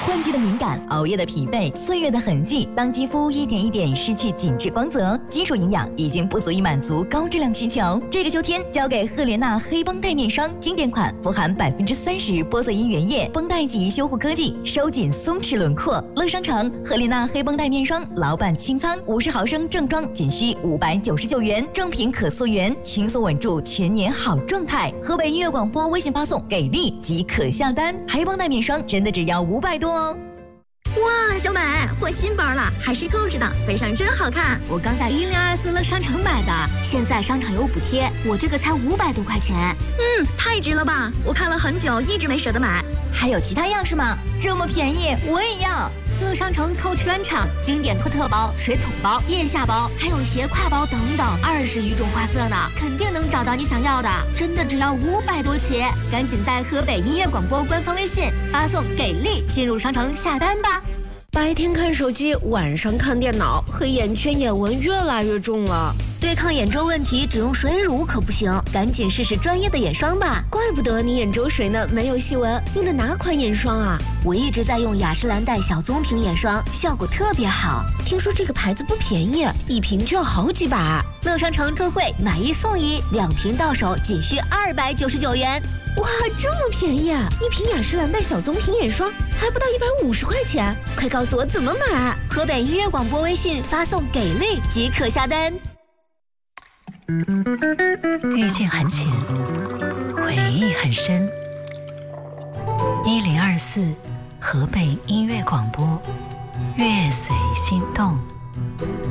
换季的敏感，熬夜的疲惫，岁月的痕迹，当肌肤一点一点失去紧致光泽，基础营养已经不足以满足高质量需求。这个秋天，交给赫莲娜黑绷带面霜，经典款，富含30%玻色因原液，绷带级修护科技，收紧松弛轮廓。乐商城赫莲娜黑绷带面霜，老板清仓，50毫升正装仅需599元，正品可溯源，轻松稳住全年好状态。河北音乐广播微信发送给力即可下单，黑绷带面霜真的只要500多哦。 哇，小美，换新包了，还是购置的，背上真好看。 我刚在1024乐商城买的，现在商场有补贴，我这个才500多块钱。 太值了吧！我看了很久，一直没舍得买。 还有其他样式吗？这么便宜，我也要。 乐商城Coach专场，经典托特包、水桶包、腋下包，还有斜挎包等等，20余种花色呢，肯定能找到你想要的。真的只要500多起，赶紧在河北音乐广播官方微信发送“给力”进入商城下单吧。 白天看手机，晚上看电脑，黑眼圈、眼纹越来越重了。 对抗眼周问题，只用水乳可不行，赶紧试试专业的眼霜吧。 怪不得你眼周水呢，没有细纹。用的哪款眼霜啊？ 我一直在用雅诗兰黛小棕瓶眼霜，效果特别好。 听说这个牌子不便宜，一瓶就要好几百。 乐商城特惠，买1送1，2瓶到手仅需299元。 哇，这么便宜啊！一瓶雅诗兰黛小棕瓶眼霜还不到150块钱，快告诉我怎么买！ 河北音乐广播微信发送“给力”即可下单。 遇见很浅，回忆很深。1024河北音乐广播，乐随心动。